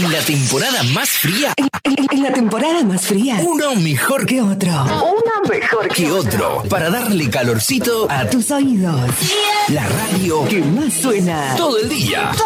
En la temporada más fría. En la temporada más fría. Uno mejor que otro. Uno mejor Que otro. Para darle calorcito a tus oídos. la radio Que más suena todo el día.